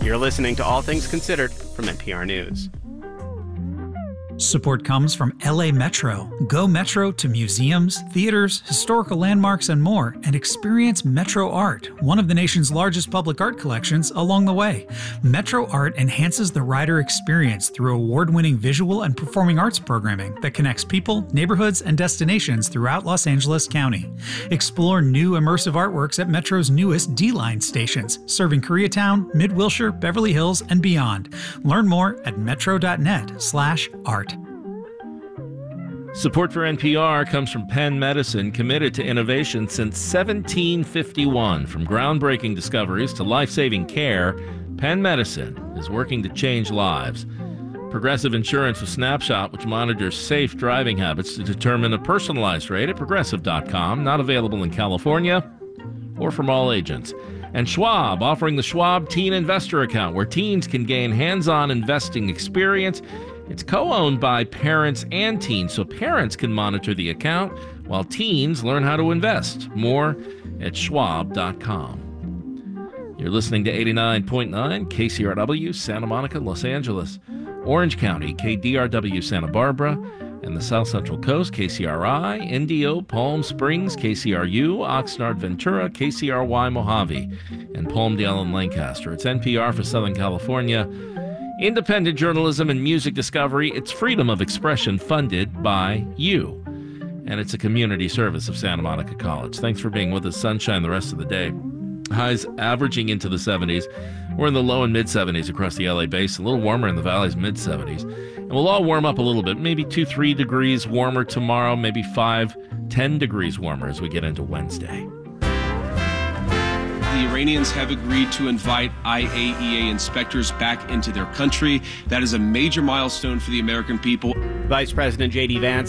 You're listening to All Things Considered from NPR News. Support comes from LA Metro. Go Metro to museums, theaters, historical landmarks, and more, and experience Metro Art, one of the nation's largest public art collections, along the way. Metro Art enhances the rider experience through award-winning visual and performing arts programming that connects people, neighborhoods, and destinations throughout Los Angeles County. Explore new immersive artworks at Metro's newest D-Line stations, serving Koreatown, Mid-Wilshire, Beverly Hills, and beyond. Learn more at metro.net/art. Support for NPR comes from Penn Medicine, committed to innovation since 1751. From groundbreaking discoveries to life-saving care, Penn Medicine is working to change lives. Progressive Insurance with Snapshot, which monitors safe driving habits to determine a personalized rate at Progressive.com, not available in California or from all agents. And Schwab, offering the Schwab Teen Investor Account, where teens can gain hands-on investing experience. It's co-owned by parents and teens, so parents can monitor the account while teens learn how to invest. More at schwab.com. You're listening to 89.9 KCRW, Santa Monica, Los Angeles, Orange County, KDRW, Santa Barbara, and the South Central Coast, KCRI, Indio, Palm Springs, KCRU, Oxnard, Ventura, KCRY, Mojave, and Palmdale and Lancaster. It's NPR for Southern California. Independent journalism and music discovery. It's freedom of expression funded by you. And it's a community service of Santa Monica College. Thanks for being with us. Sunshine the rest of the day. Highs averaging into the 70s. We're in the low and mid-70s across the LA basin. A little warmer in the valleys, mid-70s. And we'll all warm up a little bit. Maybe 2-3 degrees warmer tomorrow. Maybe 5-10 degrees warmer as we get into Wednesday. The Iranians have agreed to invite IAEA inspectors back into their country. That is a major milestone for the American people. Vice President J.D. Vance